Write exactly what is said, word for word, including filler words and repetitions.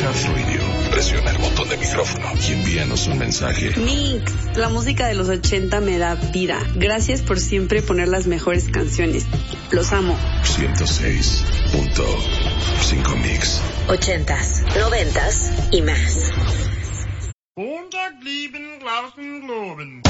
Ice Radio. Presiona el botón de micrófono y envíanos un mensaje. Mix, la música de los ochenta me da vida. Gracias por siempre poner las mejores canciones. Los amo. ciento seis punto cinco Mix. Ochentas, noventas y más. Montag lieben, Glauben, Globen.